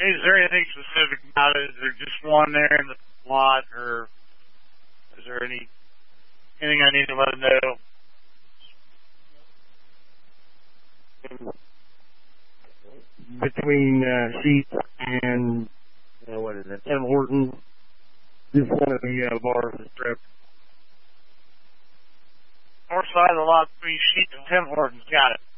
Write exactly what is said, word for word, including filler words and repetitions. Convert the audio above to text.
is there anything specific about it? Is there just one there in the lot, or is there any anything I need to let them know? Between uh, Sheets and uh, what is it, Tim Horton, just one of the uh, bars is stripped. North side of the lot between Sheets and Tim Hortons. Got it.